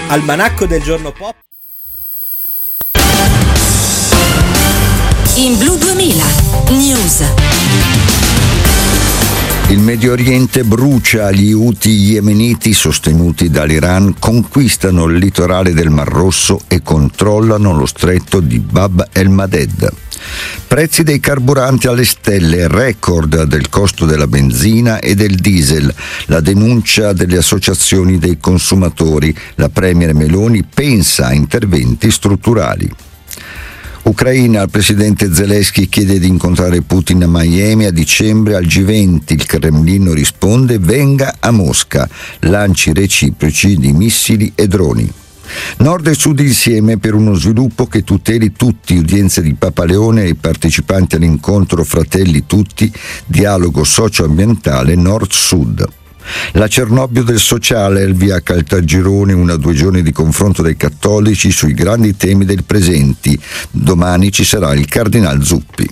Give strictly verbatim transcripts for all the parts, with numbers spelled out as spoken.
Almanacco del giorno pop. In Blu duemila News. Il Medio Oriente brucia, gli Houthi yemeniti sostenuti dall'Iran conquistano il litorale del Mar Rosso e controllano lo stretto di Bab el-Mandeb. Prezzi dei carburanti alle stelle, record del costo della benzina e del diesel, la denuncia delle associazioni dei consumatori, la premier Meloni pensa a interventi strutturali. Ucraina, il presidente Zelensky chiede di incontrare Putin a Miami a dicembre al G venti. Il Cremlino risponde: venga a Mosca, lanci reciproci di missili e droni. Nord e Sud insieme per uno sviluppo che tuteli tutti, udienze di Papa Leone ai partecipanti all'incontro Fratelli Tutti, dialogo socio-ambientale Nord-Sud. La Cernobbio del sociale, il via Caltagirone, una o due giorni di confronto dei cattolici sui grandi temi del presente. Domani ci sarà il Cardinal Zuppi.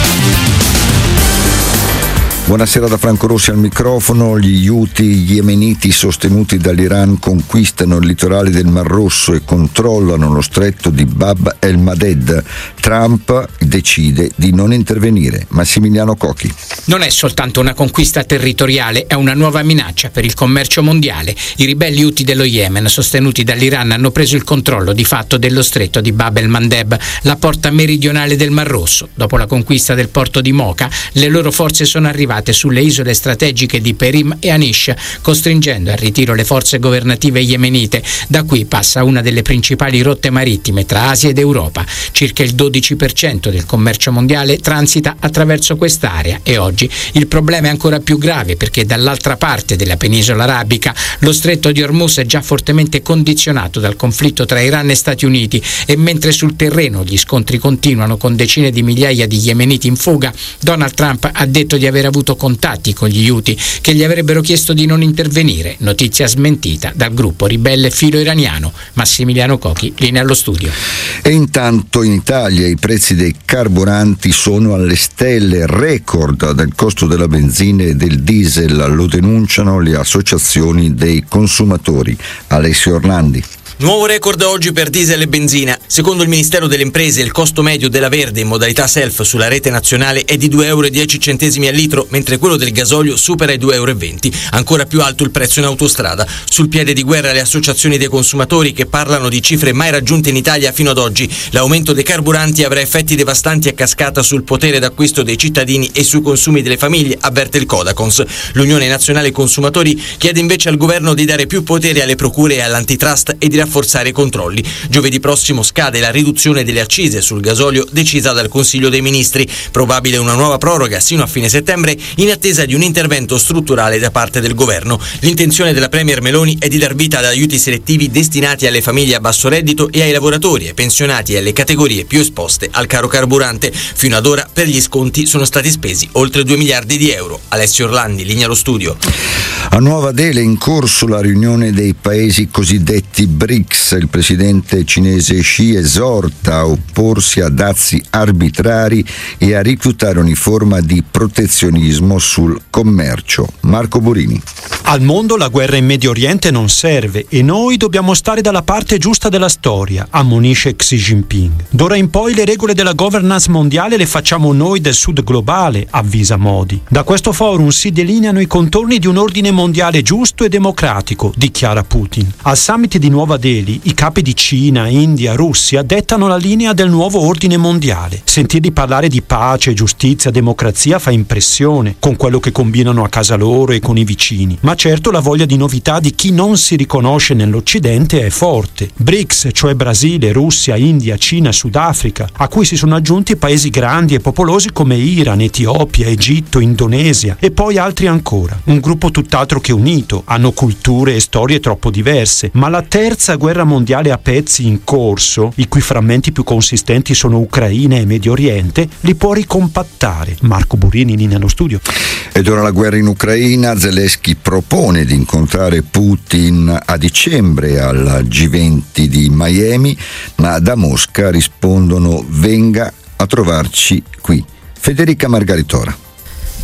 Buonasera da Franco Rossi al microfono. Gli Houthi yemeniti sostenuti dall'Iran conquistano il litorale del Mar Rosso e controllano lo stretto di Bab el-Mandeb. Trump decide di non intervenire. Massimiliano Cocchi. Non è soltanto una conquista territoriale, è una nuova minaccia per il commercio mondiale. I ribelli Houthi dello Yemen, sostenuti dall'Iran, hanno preso il controllo di fatto dello stretto di Bab el-Mandeb, la porta meridionale del Mar Rosso. Dopo la conquista del porto di Mocha, le loro forze sono arrivate sulle isole strategiche di Perim e Anish, costringendo al ritiro le forze governative yemenite. Da qui passa una delle principali rotte marittime tra Asia ed Europa. Circa il dodici per cento del commercio mondiale transita attraverso quest'area e oggi il problema è ancora più grave perché dall'altra parte della penisola arabica lo stretto di Hormuz è già fortemente condizionato dal conflitto tra Iran e Stati Uniti, e mentre sul terreno gli scontri continuano con decine di migliaia di yemeniti in fuga, Donald Trump ha detto di aver avuto contatti con gli Houthi che gli avrebbero chiesto di non intervenire, notizia smentita dal gruppo ribelle filo-iraniano. Massimiliano Cocchi, linea allo studio. E intanto in Italia i prezzi dei carburanti sono alle stelle, record del costo della benzina e del diesel, lo denunciano le associazioni dei consumatori. Alessio Orlandi. Nuovo record oggi per diesel e benzina. Secondo il Ministero delle Imprese il costo medio della Verde in modalità self sulla rete nazionale è di due euro e dieci centesimi al litro, mentre quello del gasolio supera i due euro e venti. Ancora più alto il prezzo in autostrada. Sul piede di guerra le associazioni dei consumatori che parlano di cifre mai raggiunte in Italia fino ad oggi. L'aumento dei carburanti avrà effetti devastanti a cascata sul potere d'acquisto dei cittadini e sui consumi delle famiglie, avverte il Codacons. L'Unione Nazionale Consumatori chiede invece al governo di dare più potere alle procure e all'antitrust e di rafforzare i controlli. Giovedì prossimo scade la riduzione delle accise sul gasolio decisa dal Consiglio dei Ministri. Probabile una nuova proroga sino a fine settembre in attesa di un intervento strutturale da parte del governo. L'intenzione della premier Meloni è di dar vita ad aiuti selettivi destinati alle famiglie a basso reddito e ai lavoratori, ai pensionati e alle categorie più esposte al caro carburante. Fino ad ora per gli sconti sono stati spesi oltre due miliardi di euro. Alessio Orlandi, linea allo studio. A Nuova Delhi è in corso la riunione dei paesi cosiddetti B R I C S. Il presidente cinese Xi esorta a opporsi a dazi arbitrari e a rifiutare ogni forma di protezionismo sul commercio. Marco Borini. Al mondo la guerra in Medio Oriente non serve e noi dobbiamo stare dalla parte giusta della storia, ammonisce Xi Jinping. D'ora in poi le regole della governance mondiale le facciamo noi del Sud globale, avvisa Modi. Da questo forum si delineano i contorni di un ordine mondiale giusto e democratico, dichiara Putin. Al summit di Nuova Delhi i capi di Cina, India, Russia dettano la linea del nuovo ordine mondiale. Sentirli parlare di pace, giustizia, democrazia fa impressione, con quello che combinano a casa loro e con i vicini. Ma certo la voglia di novità di chi non si riconosce nell'Occidente è forte. B R I C S, cioè Brasile, Russia, India, Cina, Sudafrica, a cui si sono aggiunti paesi grandi e popolosi come Iran, Etiopia, Egitto, Indonesia e poi altri ancora. Un gruppo tutt'altro che unito, hanno culture e storie troppo diverse, ma la terza guerra mondiale a pezzi in corso, i cui frammenti più consistenti sono Ucraina e Medio Oriente, li può ricompattare. Marco Burini, linea allo studio. Ed ora la guerra in Ucraina. Zelensky propone di incontrare Putin a dicembre al G venti di Miami, ma da Mosca rispondono: venga a trovarci qui. Federica Margaritora.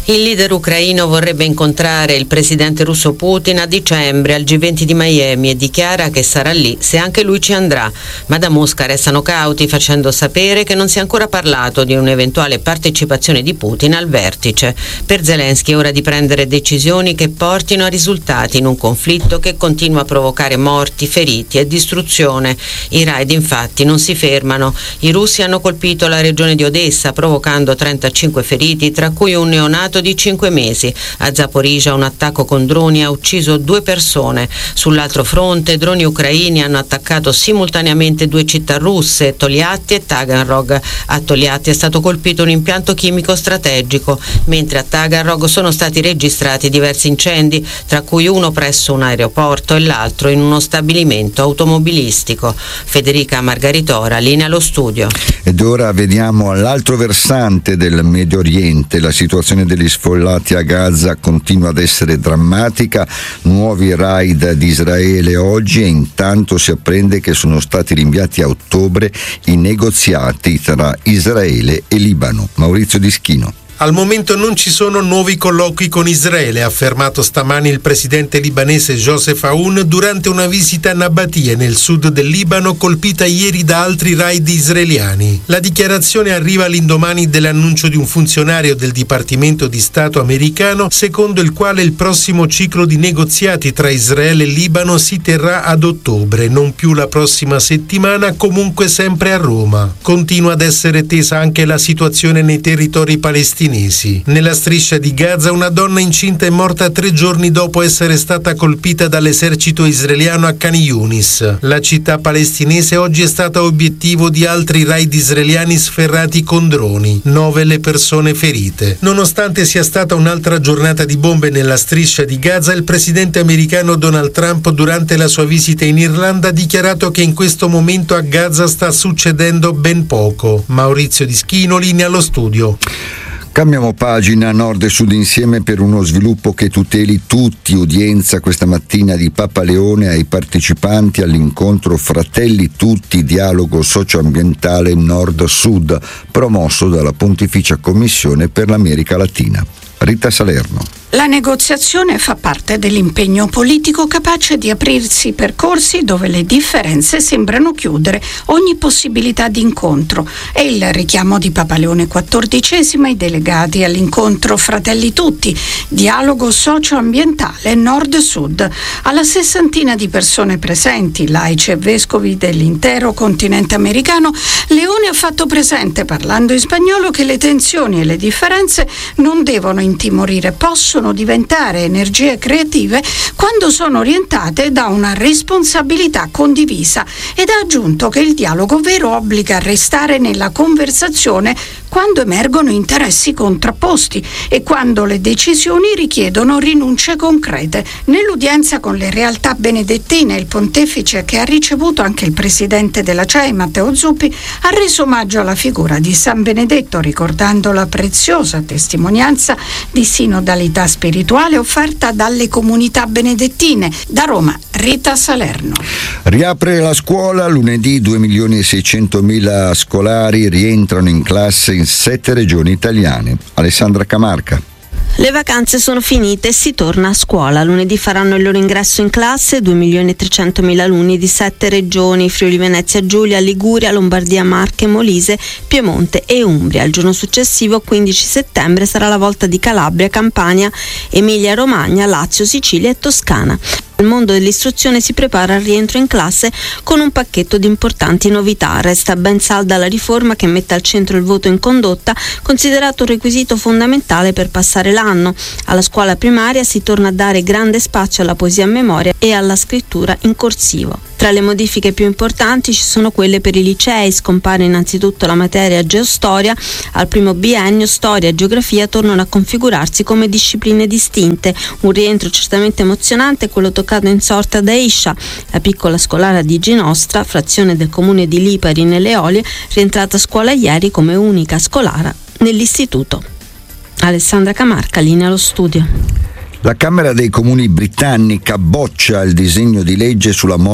Il leader ucraino vorrebbe incontrare il presidente russo Putin a dicembre al G venti di Miami e dichiara che sarà lì se anche lui ci andrà, ma da Mosca restano cauti, facendo sapere che non si è ancora parlato di un'eventuale partecipazione di Putin al vertice. Per Zelensky è ora di prendere decisioni che portino a risultati in un conflitto che continua a provocare morti, feriti e distruzione. I raid infatti non si fermano. I russi hanno colpito la regione di Odessa provocando trentacinque feriti, tra cui un neonato di cinque mesi. A Zaporizhzhia un attacco con droni ha ucciso due persone. Sull'altro fronte droni ucraini hanno attaccato simultaneamente due città russe, Tolyatti e Taganrog. A Tolyatti è stato colpito un impianto chimico strategico, mentre a Taganrog sono stati registrati diversi incendi, tra cui uno presso un aeroporto e l'altro in uno stabilimento automobilistico. Federica Margaritora, linea allo studio. Ed ora vediamo all'altro versante del Medio Oriente. La situazione degli sfollati a Gaza continua ad essere drammatica, nuovi raid di Israele oggi, e intanto si apprende che sono stati rinviati a ottobre i negoziati tra Israele e Libano. Maurizio Dischino. Al momento non ci sono nuovi colloqui con Israele, ha affermato stamani il presidente libanese Joseph Aoun durante una visita a Nabatie, nel sud del Libano, colpita ieri da altri raid israeliani. La dichiarazione arriva all'indomani dell'annuncio di un funzionario del Dipartimento di Stato americano, secondo il quale il prossimo ciclo di negoziati tra Israele e Libano si terrà ad ottobre, non più la prossima settimana, comunque sempre a Roma. Continua ad essere tesa anche la situazione nei territori palestinesi. Nella striscia di Gaza una donna incinta è morta tre giorni dopo essere stata colpita dall'esercito israeliano a Khan Yunis. La città palestinese oggi è stata obiettivo di altri raid israeliani sferrati con droni, nove le persone ferite. Nonostante sia stata un'altra giornata di bombe nella striscia di Gaza, il presidente americano Donald Trump durante la sua visita in Irlanda ha dichiarato che in questo momento a Gaza sta succedendo ben poco. Maurizio Dischino, linea allo studio. Cambiamo pagina, nord e sud insieme per uno sviluppo che tuteli tutti. Udienza questa mattina di Papa Leone ai partecipanti all'incontro Fratelli Tutti, dialogo socioambientale nord-sud, promosso dalla Pontificia Commissione per l'America Latina. Rita Salerno. La negoziazione fa parte dell'impegno politico capace di aprirsi percorsi dove le differenze sembrano chiudere ogni possibilità di incontro. È il richiamo di Papa Leone quattordicesimo ai delegati all'incontro Fratelli Tutti, dialogo socio-ambientale nord-sud. Alla sessantina di persone presenti, laici e vescovi dell'intero continente americano, Leone ha fatto presente, parlando in spagnolo, che le tensioni e le differenze non devono intimorire, possono diventare energie creative quando sono orientate da una responsabilità condivisa, ed ha aggiunto che il dialogo vero obbliga a restare nella conversazione quando emergono interessi contrapposti e quando le decisioni richiedono rinunce concrete. Nell'udienza con le realtà benedettine, il pontefice, che ha ricevuto anche il presidente della C E I, Matteo Zuppi, ha reso omaggio alla figura di San Benedetto, ricordando la preziosa testimonianza di sinodalità spirituale offerta dalle comunità benedettine. Da Roma, Rita Salerno. Riapre la scuola lunedì. due milioni e seicentomila scolari rientrano in classe in sette regioni italiane. Alessandra Camarca. Le vacanze sono finite e si torna a scuola. Lunedì faranno il loro ingresso in classe due milioni e trecentomila alunni di sette regioni: Friuli Venezia Giulia, Liguria, Lombardia, Marche, Molise, Piemonte e Umbria. Il giorno successivo, quindici settembre, sarà la volta di Calabria, Campania, Emilia Romagna, Lazio, Sicilia e Toscana. Il mondo dell'istruzione si prepara al rientro in classe con un pacchetto di importanti novità. Resta ben salda la riforma che mette al centro il voto in condotta, considerato un requisito fondamentale per passare l'anno. Alla scuola primaria si torna a dare grande spazio alla poesia a memoria e alla scrittura in corsivo. Tra le modifiche più importanti ci sono quelle per i licei. Scompare innanzitutto la materia geostoria. Al primo biennio storia e geografia tornano a configurarsi come discipline distinte. Un rientro certamente emozionante è quello toccato in sorte ad Aisha, la piccola scolara di Ginostra, frazione del comune di Lipari nelle Eolie, rientrata a scuola ieri come unica scolara nell'istituto. Alessandra Camarca, linea allo studio. La Camera dei Comuni britannica boccia il disegno di legge sulla morte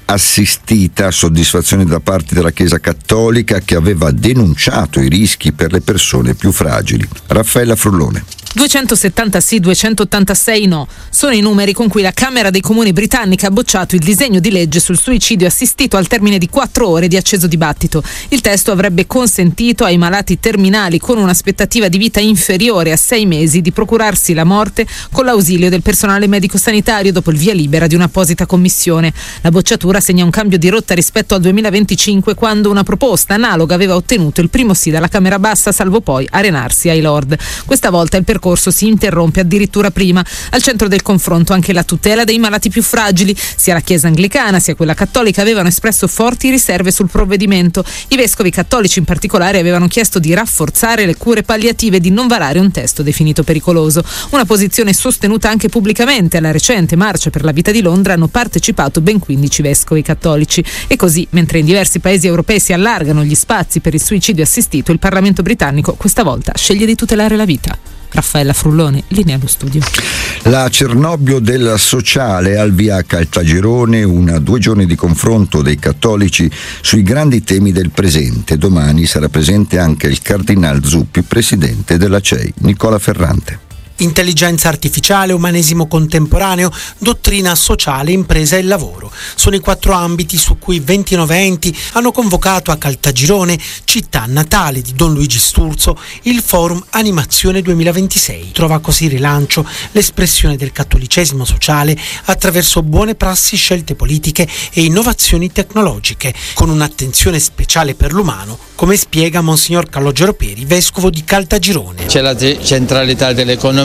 assistita, soddisfazione da parte della Chiesa Cattolica che aveva denunciato i rischi per le persone più fragili. Raffaella Frullone. duecentosettanta sì, duecentottantasei no. Sono i numeri con cui la Camera dei Comuni britannica ha bocciato il disegno di legge sul suicidio assistito al termine di quattro ore di acceso dibattito. Il testo avrebbe consentito ai malati terminali con un'aspettativa di vita inferiore a sei mesi di procurarsi la morte con l'ausilio del personale medico-sanitario dopo il via libera di un'apposita commissione. La bocciatura segna un cambio di rotta rispetto al duemilaventicinque, quando una proposta analoga aveva ottenuto il primo sì dalla Camera Bassa, salvo poi arenarsi ai Lord. Questa volta il percorso si interrompe addirittura prima. Al centro del confronto anche la tutela dei malati più fragili. Sia la Chiesa anglicana sia quella cattolica avevano espresso forti riserve sul provvedimento. I vescovi cattolici in particolare avevano chiesto di rafforzare le cure palliative e di non varare un testo definito pericoloso. Una posizione sostenuta anche pubblicamente. Alla recente Marcia per la Vita di Londra hanno partecipato ben quindici vescovi cattolici. E così, mentre in diversi paesi europei si allargano gli spazi per il suicidio assistito, il Parlamento britannico questa volta sceglie di tutelare la vita. Raffaella Frullone, linea allo studio. La Cernobbio del sociale al via a Caltagirone, una due giorni di confronto dei cattolici sui grandi temi del presente. Domani sarà presente anche il Cardinal Zuppi, presidente della C E I. Nicola Ferrante. Intelligenza artificiale, umanesimo contemporaneo, dottrina sociale, impresa e lavoro. Sono i quattro ambiti su cui ventinove enti hanno convocato a Caltagirone, città natale di Don Luigi Sturzo, il Forum Animazione duemilaventisei. Trova così rilancio l'espressione del cattolicesimo sociale attraverso buone prassi, scelte politiche e innovazioni tecnologiche, con un'attenzione speciale per l'umano, come spiega Monsignor Calogero Peri, vescovo di Caltagirone. C'è la centralità dell'economia,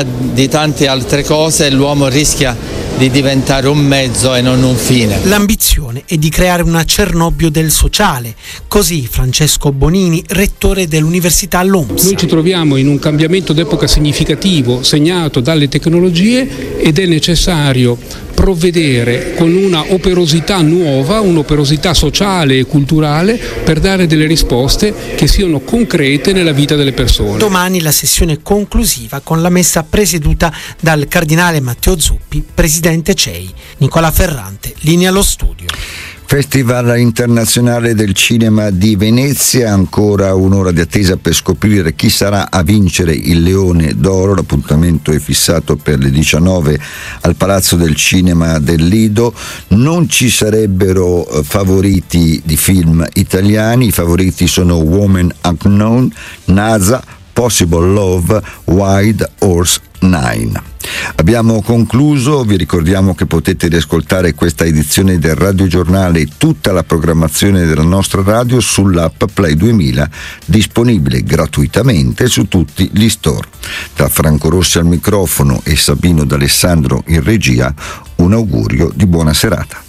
di tante altre cose, l'uomo rischia di diventare un mezzo e non un fine. L'ambizione è di creare una Cernobbio del sociale, così Francesco Bonini, rettore dell'Università L O M S. Noi ci troviamo in un cambiamento d'epoca significativo segnato dalle tecnologie ed è necessario provvedere con una operosità nuova, un'operosità sociale e culturale per dare delle risposte che siano concrete nella vita delle persone. Domani la sessione conclusiva con la messa presieduta dal cardinale Matteo Zuppi, presidente C E I. Nicola Ferrante, linea allo studio. Festival internazionale del cinema di Venezia, ancora un'ora di attesa per scoprire chi sarà a vincere il Leone d'Oro. L'appuntamento è fissato per le diciannove al Palazzo del Cinema del Lido. Non ci sarebbero favoriti di film italiani, i favoriti sono Woman Unknown, NASA, Possible Love, Wild Horse nove. Abbiamo concluso, vi ricordiamo che potete riascoltare questa edizione del radiogiornale e tutta la programmazione della nostra radio sull'app Play duemila, disponibile gratuitamente su tutti gli store. Da Franco Rossi al microfono e Sabino D'Alessandro in regia, un augurio di buona serata.